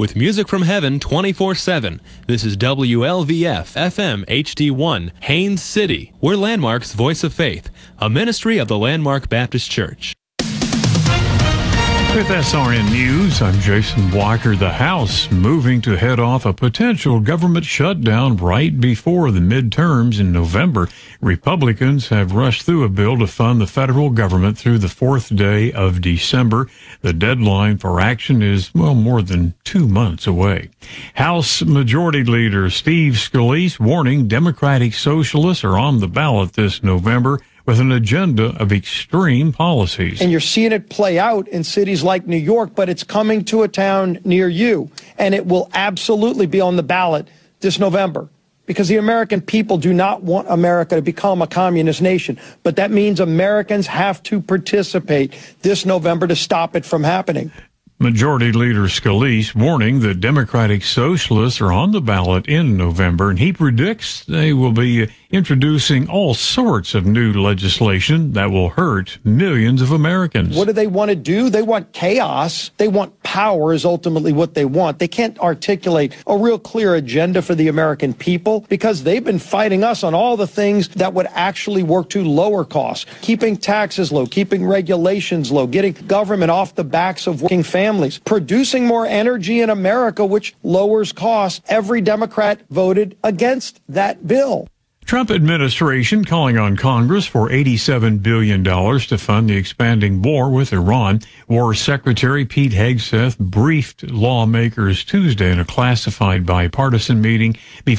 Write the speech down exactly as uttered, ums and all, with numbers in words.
with music from heaven twenty-four seven. This is W L V F F M H D one, Haines City. We're Landmark's Voice of Faith, a ministry of the Landmark Baptist Church. With S R N News, I'm Jason Blocker. The House moving to head off a potential government shutdown right before the midterms in November. Republicans have rushed through a bill to fund the federal government through the fourth day of December. The deadline for action is, well, more than two months away. House Majority Leader Steve Scalise warning Democratic Socialists are on the ballot this November with an agenda of extreme policies. And you're seeing it play out in cities like New York, but it's coming to a town near you, and it will absolutely be on the ballot this November, because the American people do not want America to become a communist nation. But that means Americans have to participate this November to stop it from happening. Majority Leader Scalise warning that Democratic Socialists are on the ballot in November, and he predicts they will be introducing all sorts of new legislation that will hurt millions of Americans. What do they want to do? They want chaos. They want power is ultimately what they want. They can't articulate a real clear agenda for the American people because they've been fighting us on all the things that would actually work to lower costs, keeping taxes low, keeping regulations low, getting government off the backs of working families, producing more energy in America, which lowers costs. Every Democrat voted against that bill. Trump administration calling on Congress for eighty-seven billion dollars to fund the expanding war with Iran. War Secretary Pete Hegseth briefed lawmakers Tuesday in a classified bipartisan meeting before